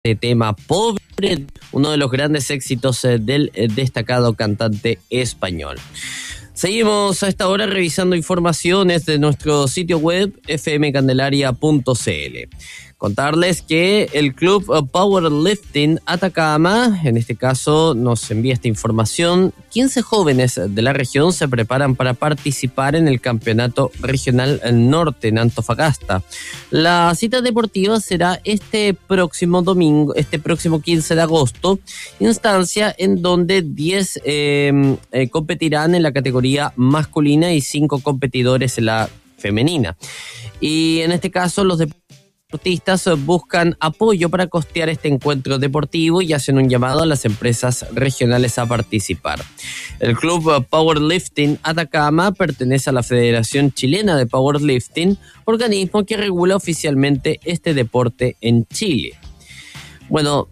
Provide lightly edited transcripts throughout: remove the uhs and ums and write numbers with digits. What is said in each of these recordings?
tema Pobre, uno de los grandes éxitos del destacado cantante español. Seguimos a esta hora revisando informaciones de nuestro sitio web fmcandelaria.cl. Contarles que el Club Powerlifting Atacama, en este caso, nos envía esta información. 15 jóvenes de la región se preparan para participar en el Campeonato Regional Norte en Antofagasta. La cita deportiva será este próximo domingo, este próximo 15 de agosto, instancia en donde 10 competirán en la categoría masculina y 5 competidores en la femenina. Y en este caso, los deportistas buscan apoyo para costear este encuentro deportivo y hacen un llamado a las empresas regionales a participar. El Club Powerlifting Atacama pertenece a la Federación Chilena de Powerlifting, organismo que regula oficialmente este deporte en Chile. Bueno,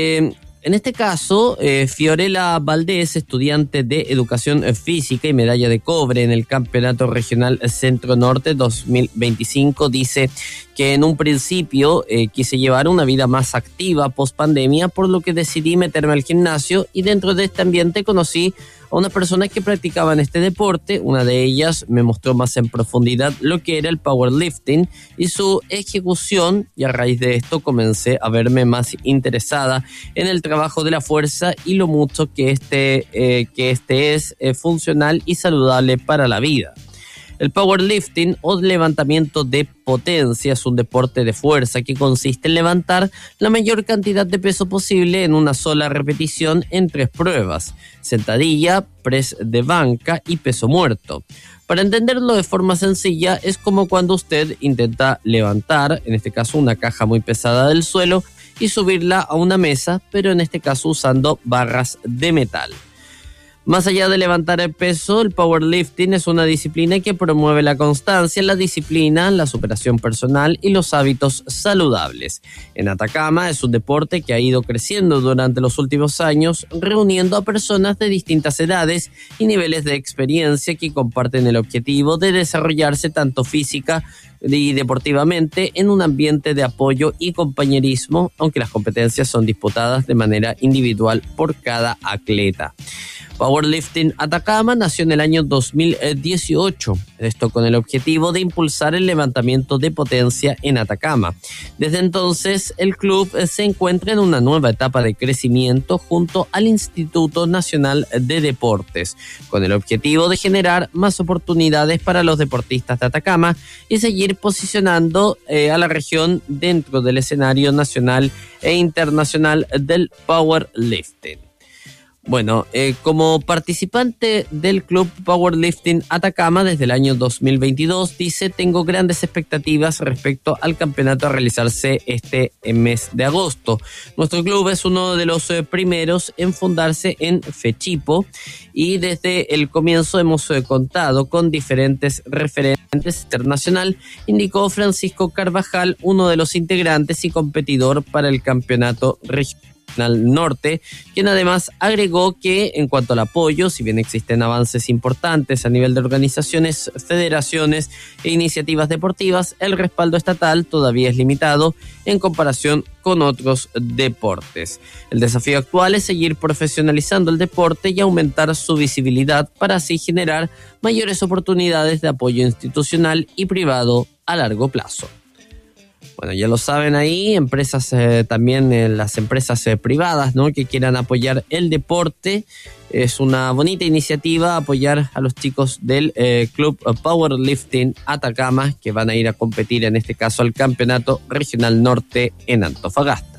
en este caso, Fiorella Valdés, estudiante de Educación Física y medalla de cobre en el Campeonato Regional Centro Norte 2025, dice que en un principio quise llevar una vida más activa post pandemia, por lo que decidí meterme al gimnasio y dentro de este ambiente conocí a unas personas que practicaban este deporte. Una de ellas me mostró más en profundidad lo que era el powerlifting y su ejecución, y a raíz de esto comencé a verme más interesada en el trabajo de la fuerza y lo mucho que este es funcional y saludable para la vida. El powerlifting o levantamiento de potencia es un deporte de fuerza que consiste en levantar la mayor cantidad de peso posible en una sola repetición en 3 pruebas: sentadilla, press de banca y peso muerto. Para entenderlo de forma sencilla, es como cuando usted intenta levantar, en este caso una caja muy pesada del suelo, y subirla a una mesa, pero en este caso usando barras de metal. Más allá de levantar el peso, el powerlifting es una disciplina que promueve la constancia, la disciplina, la superación personal y los hábitos saludables. En Atacama es un deporte que ha ido creciendo durante los últimos años, reuniendo a personas de distintas edades y niveles de experiencia que comparten el objetivo de desarrollarse tanto física y deportivamente en un ambiente de apoyo y compañerismo, aunque las competencias son disputadas de manera individual por cada atleta. Powerlifting Atacama nació en el año 2018, esto con el objetivo de impulsar el levantamiento de potencia en Atacama. Desde entonces, el club se encuentra en una nueva etapa de crecimiento junto al Instituto Nacional de Deportes, con el objetivo de generar más oportunidades para los deportistas de Atacama y seguir posicionando a la región dentro del escenario nacional e internacional del powerlifting. Bueno, como participante del Club Powerlifting Atacama desde el año 2022, dice, tengo grandes expectativas respecto al campeonato a realizarse este mes de agosto. Nuestro club es uno de los primeros en fundarse en Fechipo y desde el comienzo hemos contado con diferentes referentes internacional, indicó Francisco Carvajal, uno de los integrantes y competidor para el campeonato regional Norte, quien además agregó que en cuanto al apoyo, si bien existen avances importantes a nivel de organizaciones, federaciones e iniciativas deportivas, el respaldo estatal todavía es limitado en comparación con otros deportes. El desafío actual es seguir profesionalizando el deporte y aumentar su visibilidad para así generar mayores oportunidades de apoyo institucional y privado a largo plazo. Bueno, ya lo saben ahí, empresas también, las empresas privadas, ¿no?, que quieran apoyar el deporte. Es una bonita iniciativa apoyar a los chicos del Club Powerlifting Atacama, que van a ir a competir en este caso al Campeonato Regional Norte en Antofagasta.